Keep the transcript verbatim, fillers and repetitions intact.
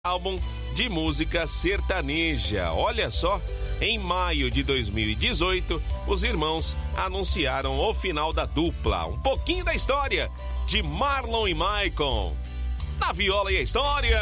álbum de música sertaneja. Olha só, em maio de dois mil e dezoito, os irmãos anunciaram o final da dupla. Um pouquinho da história de Marlon e Maicon. Na Viola e a História.